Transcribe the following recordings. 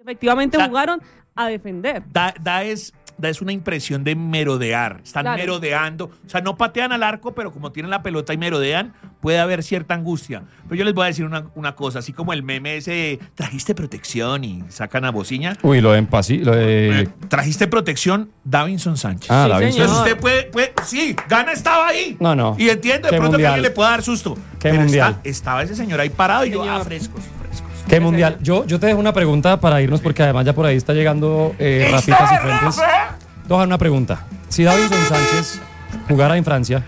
Efectivamente jugaron a defender. Es una impresión de merodear. Están merodeando. O sea, no patean al arco, pero como tienen la pelota y merodean, puede haber cierta angustia. Pero yo les voy a decir una cosa, así como el meme ese, trajiste protección y sacan a bociña. Uy, lo de trajiste protección, Davinson Sánchez. Ah, Davinson. Entonces usted puede, sí, Gana estaba ahí. No. Y entiendo, de pronto que alguien le pueda dar susto. ¿Qué pero mundial? Estaba ese señor ahí parado y yo, frescos. ¿Qué mundial? Yo te dejo una pregunta para irnos porque además ya por ahí está llegando Rafita Cifuentes. Te voy a dejar una pregunta. Si Davinson Sánchez jugara en Francia,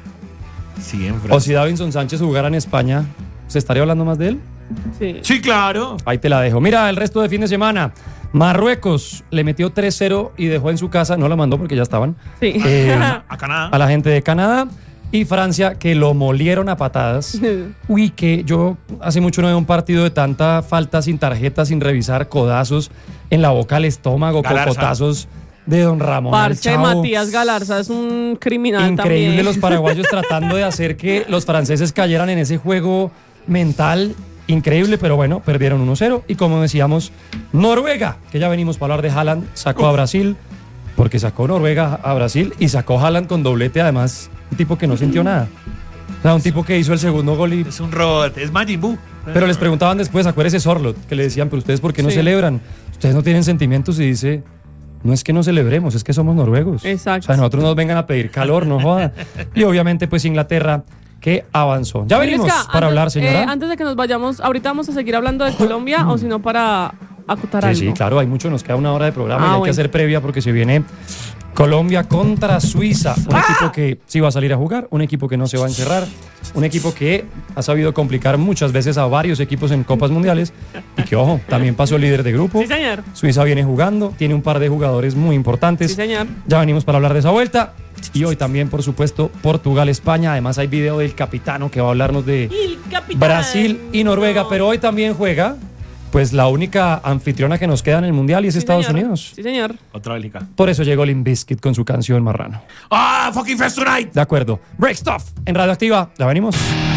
o si Davinson Sánchez jugara en España, ¿se estaría hablando más de él? Sí, claro. Ahí te la dejo. Mira, el resto de fin de semana. Marruecos le metió 3-0 y dejó en su casa, no la mandó porque ya estaban, a Canadá. A la gente de Canadá. Y Francia, que lo molieron a patadas. Uy, que yo hace mucho no veo un partido de tanta falta sin tarjeta, sin revisar, codazos en la boca, al estómago, cocotazos de don Ramón. Parce, Matías Galarza es un criminal. Increíble también. Los paraguayos tratando de hacer que los franceses cayeran en ese juego mental. Increíble, pero bueno, perdieron 1-0. Y como decíamos, Noruega, que ya venimos para hablar de Haaland, sacó a Brasil, porque sacó Noruega a Brasil y sacó Haaland con doblete, además, un tipo que no sintió nada. O sea, un tipo que hizo el segundo gol y... Es un robot, es Majin Buu. Pero les preguntaban después, acuérdense Sorlot, que le decían, pero ustedes ¿por qué no celebran? Ustedes no tienen sentimientos, y dice... No es que no celebremos, es que somos noruegos. Exacto. O sea, nosotros nos vengan a pedir calor, no jodan. Y obviamente, pues Inglaterra, que avanzó. Ya venimos para hablar, señora. Antes de que nos vayamos, ahorita vamos a seguir hablando de Colombia, o si no, para acotar algo. Sí, claro, hay mucho, nos queda una hora de programa y hay que hacer previa porque se viene Colombia contra Suiza. Un equipo que sí va a salir a jugar, un equipo que no se va a encerrar, un equipo que ha sabido complicar muchas veces a varios equipos en Copas Mundiales y que, ojo, también pasó líder de grupo. Sí, señor. Suiza viene jugando, tiene un par de jugadores muy importantes. Sí, señor. Ya venimos para hablar de esa vuelta. Y hoy también, por supuesto, Portugal-España. Además hay video del capitano que va a hablarnos de Brasil y Noruega. Pero hoy también juega, pues, la única anfitriona que nos queda en el Mundial y es Estados Unidos. Sí, señor. Otra bélica. Por eso llegó Limp Bizkit con su canción Marrano. Fucking Fest Tonight. De acuerdo. Break Stuff en Radioactiva. Ya venimos.